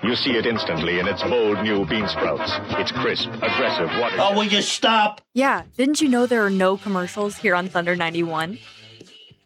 You see it instantly in its bold new bean sprouts. It's crisp, aggressive water. Oh, will you stop? Yeah, didn't you know there are no commercials here on Thunder 91?